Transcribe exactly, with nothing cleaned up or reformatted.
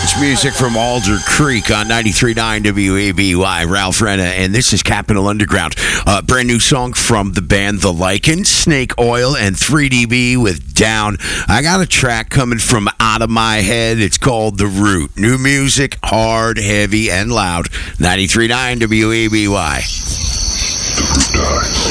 It's music from Alder Creek on ninety-three point nine W A B Y. Ralph Renna, and this is Capital Underground. Uh, brand new song from the band The Lycan, Snake Oil, and three D B with Down. I got a track coming from out of my head. It's called The Root. New music, hard, heavy, and loud. ninety-three point nine W A B Y. The Root Dies.